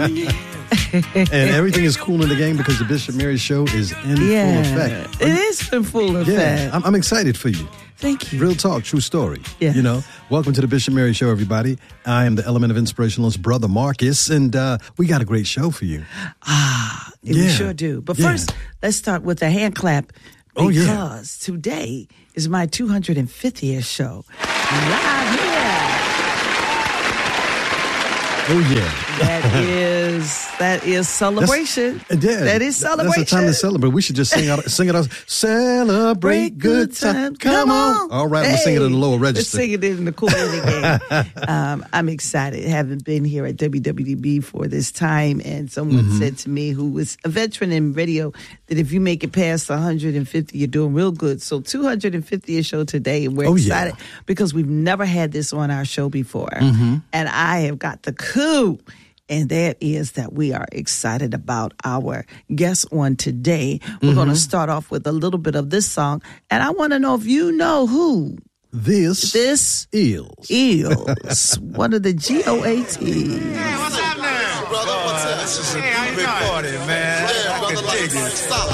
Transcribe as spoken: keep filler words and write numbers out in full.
And everything is cool in the game because the Bishop Mary Show is in yeah, full effect. It is in full effect. Yeah, I'm, I'm excited for you. Thank you. Real talk, true story. Yeah. You know, welcome to the Bishop Mary Show, everybody. I am the Element of Inspirationalist, Brother Marcus, and uh, we got a great show for you. Ah, Yeah. we sure do. But Yeah. first, let's start with a hand clap because Oh, yeah. today is my two hundred fiftieth show. Live here. Oh, yeah. That is that is celebration. That's, yeah, that is celebration. That's the time to celebrate. We should just sing out, sing it out. Celebrate good time. Come on. All right, hey, we'll sing it in the lower register. Let's sing it in the cool game. um, I'm excited. Having been here at W W D B for this time, and someone Mm-hmm. said to me, who was a veteran in radio, that if you make it past one hundred fifty, you're doing real good. So two hundred fiftieth show today, and we're Oh, excited yeah. because we've never had this on our show before. Mm-hmm. And I have got the coup. And that is that we are excited about our guest on today. We're Mm-hmm. going to start off with a little bit of this song. And I want to know if you know who This, this is. is. One of the G O A Ts. Hey, what's happening? Brother, what's up? This is a hey, big party, man. Yeah, I brother, can like, dig it. stop.